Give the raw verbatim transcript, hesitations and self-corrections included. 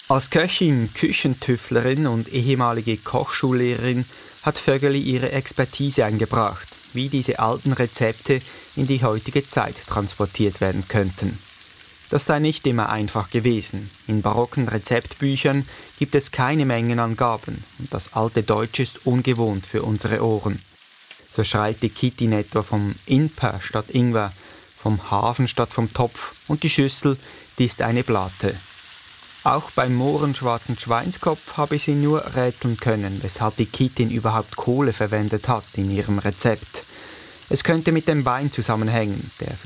Als Köchin, Küchentüftlerin und ehemalige Kochschullehrerin hat Vögeli ihre Expertise eingebracht, wie diese alten Rezepte in die heutige Zeit transportiert werden könnten. Das sei nicht immer einfach gewesen. In barocken Rezeptbüchern gibt es keine Mengenangaben und das alte Deutsch ist ungewohnt für unsere Ohren. So schreit die Kittin etwa vom Inper statt Ingwer, vom Hafen statt vom Topf und die Schüssel, die ist eine Blate. Auch beim mohrenschwarzen Schweinskopf habe sie nur rätseln können, weshalb die Kittin überhaupt Kohle verwendet hat in ihrem Rezept. Es könnte mit dem Wein zusammenhängen, der